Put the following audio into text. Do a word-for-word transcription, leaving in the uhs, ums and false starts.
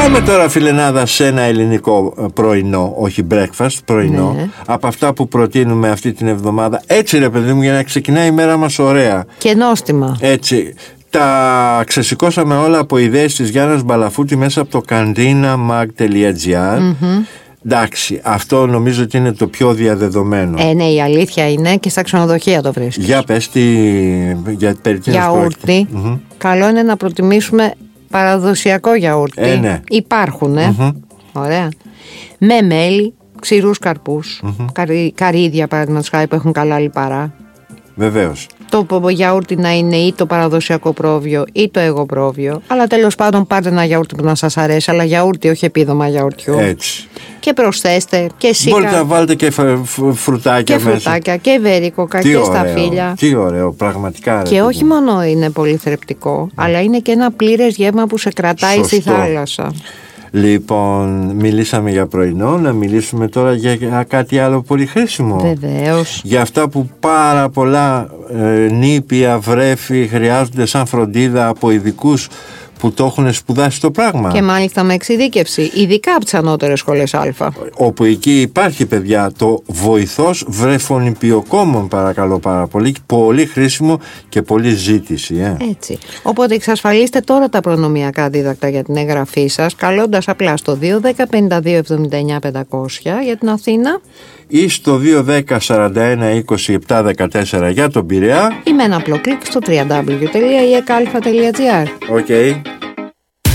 Πάμε τώρα, φιλενάδα, σε ένα ελληνικό πρωινό, όχι breakfast, πρωινό, ναι. από αυτά που προτείνουμε αυτή την εβδομάδα. Έτσι, ρε παιδί μου, για να ξεκινάει η μέρα μας ωραία. Και νόστιμα. Έτσι. Τα ξεσηκώσαμε όλα από ιδέες της Γιάννας Μπαλαφούτη μέσα από το καντίνα μαγ τελεία τζι άρ. Mm-hmm. Εντάξει, αυτό νομίζω ότι είναι το πιο διαδεδομένο. Ε, ναι, η αλήθεια είναι, και στα ξενοδοχεία το βρίσκεις. Για πες τι, για περί τίνος γιαούρτι. Mm-hmm. Καλό είναι να προτιμήσουμε παραδοσιακό γιαούρτι. Ε, ναι. Υπάρχουνε. Mm-hmm. Ωραία. Με μέλι, ξηρούς καρπούς, Mm-hmm. καρύ, καρύδια παραδείγματος χάρη που έχουν καλά λιπαρά. Βεβαίως. Το γιαούρτι να είναι ή το παραδοσιακό πρόβιο ή το εγωπρόβιο. Αλλά τέλος πάντων πάρτε ένα γιαούρτι που να σας αρέσει. Αλλά γιαούρτι, όχι επίδομα γιαουρτιού. Έτσι. Και προσθέστε και σίκα. Μπορείτε να βάλετε και φρουτάκια και μέσα. φρουτάκια και βερίκοκα και σταφύλια. Τι ωραίο, πραγματικά. Και όχι μόνο είναι πολύ θρεπτικό, αλλά είναι και ένα πλήρες γεύμα που σε κρατάει Σωστό. στη θάλασσα. Λοιπόν, μιλήσαμε για πρωινό, να μιλήσουμε τώρα για κάτι άλλο πολύ χρήσιμο. Βεβαίως. Για αυτά που πάρα πολλά ε, νήπια, βρέφη χρειάζονται σαν φροντίδα από ειδικούς που το έχουν σπουδάσει το πράγμα. Και μάλιστα με εξειδίκευση, ειδικά από τις ανώτερες σχολές Α. Όπου εκεί υπάρχει, παιδιά, το βοηθός βρεφονιπιοκόμων, παρακαλώ πάρα πολύ. Πολύ χρήσιμο και πολύ ζήτηση. Ε. Έτσι. Οπότε εξασφαλίστε τώρα τα προνομιακά δίδακτα για την εγγραφή σας, καλώντας απλά στο δύο δέκα πενήντα δύο εβδομήντα εννιά πεντακόσια για την Αθήνα ή στο δύο δέκα σαράντα ένα είκοσι επτά δεκατέσσερα για τον Πειραιά ή με ένα απλό κλικ στο double-u double-u double-u τελεία ι ε κ α τελεία τζι άρ. Οκ. Okay.